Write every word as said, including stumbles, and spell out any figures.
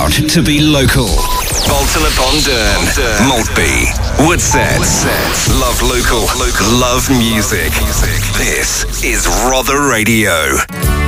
proud to be local. Bolton upon Dearn, Maltby, Woodsets. Love local, love music. This is Rother Radio.